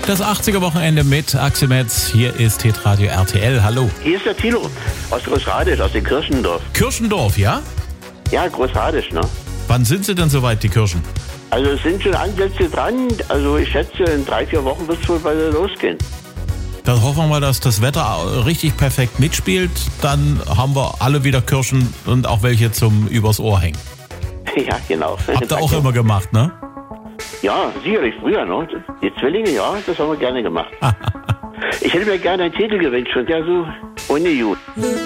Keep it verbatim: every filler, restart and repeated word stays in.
Das achtziger-Wochenende mit Axel Metz. Hier ist Hitradio R T L. Hallo. Hier ist der Tilo aus Großradisch, aus dem Kirchendorf. Kirchendorf, ja? Ja, Großradisch, ne? Wann sind sie denn soweit, die Kirschen? Also es sind schon Ansätze dran. Also ich schätze, in drei, vier Wochen wird es wohl weiter losgehen. Dann hoffen wir mal, dass das Wetter richtig perfekt mitspielt. Dann haben wir alle wieder Kirschen und auch welche zum übers Ohr hängen. Ja, genau. Habt ihr auch immer gemacht, ne? Ja, sicherlich früher, ne? Die Zwillinge, ja, das haben wir gerne gemacht. Ich hätte mir gerne einen Titel gewünscht und der so ohne Jut.